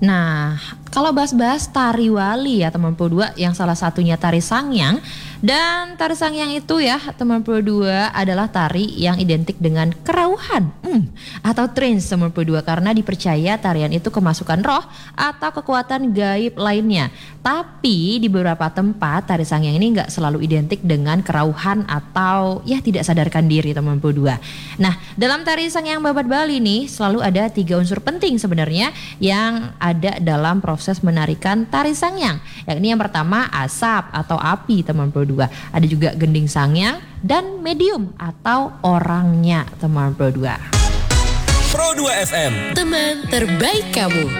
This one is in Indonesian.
Nah, kalau bahas-bahas tari wali ya teman Pro 2 yang salah satunya tari Sangyang. Dan tari Sangyang itu ya teman Pro 2 adalah tari yang identik dengan kerauhan atau trance teman Pro 2 karena dipercaya tarian itu kemasukan roh atau kekuatan gaib lainnya. Tapi di beberapa tempat tari Sangyang ini nggak selalu identik dengan kerauhan atau ya tidak sadarkan diri teman Pro 2. Nah, dalam tari Sangyang Babat Bali nih selalu ada 3 unsur penting sebenarnya yang ada dalam proses menarikan tari Sangyang. Yakni yang pertama asap atau api teman Pro 2. Ada juga gending Sangyang dan medium atau orangnya teman Pro 2. Pro 2 FM, Teman terbaik kamu.